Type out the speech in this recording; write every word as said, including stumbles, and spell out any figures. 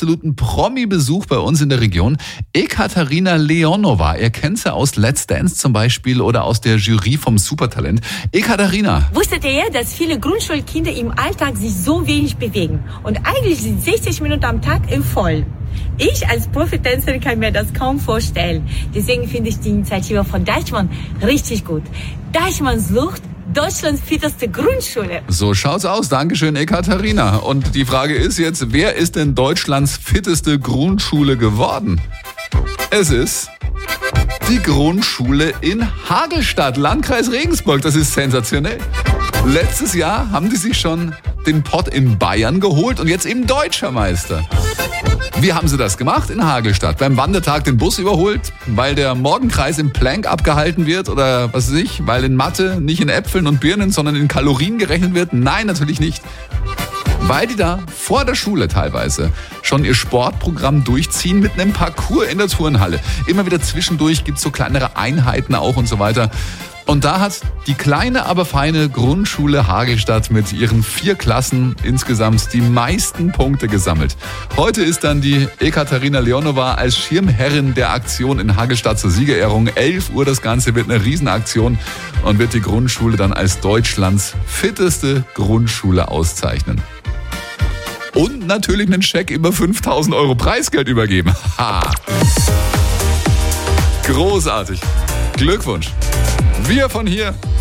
absoluten Promi-Besuch bei uns in der Region. Ekaterina Leonova, ihr kennt sie aus Let's Dance zum Beispiel oder aus der Jury vom Supertalent. Ekaterina. Wusstet ihr, dass viele Grundschulkinder im Alltag sich so wenig bewegen? Und eigentlich sind sechzig Minuten am Tag im Voll. Ich als Profitänzerin kann mir das kaum vorstellen. Deswegen finde ich die Initiative von Deichmann richtig gut. Deichmann sucht Deutschlands fitteste Grundschule. So schaut's aus. Dankeschön, Ekaterina. Und die Frage ist jetzt, wer ist denn Deutschlands fitteste Grundschule geworden? Es ist die Grundschule in Hagelstadt, Landkreis Regensburg. Das ist sensationell. Letztes Jahr haben die sich schon den Pott in Bayern geholt und jetzt eben Deutscher Meister. Wie haben sie das gemacht in Hagelstadt? Beim Wandertag den Bus überholt, weil der Morgenkreis im Plank abgehalten wird oder was weiß ich, weil in Mathe nicht in Äpfeln und Birnen, sondern in Kalorien gerechnet wird? Nein, natürlich nicht. Weil die da vor der Schule teilweise schon ihr Sportprogramm durchziehen mit einem Parcours in der Turnhalle. Immer wieder zwischendurch gibt's so kleinere Einheiten auch und so weiter. Und da hat die kleine, aber feine Grundschule Hagelstadt mit ihren vier Klassen insgesamt die meisten Punkte gesammelt. Heute ist dann die Ekaterina Leonova als Schirmherrin der Aktion in Hagelstadt zur Siegerehrung. elf Uhr das Ganze wird eine Riesenaktion und wird die Grundschule dann als Deutschlands fitteste Grundschule auszeichnen. Und natürlich einen Scheck über fünftausend Euro Preisgeld übergeben. Ha! Großartig. Glückwunsch. Wir von hier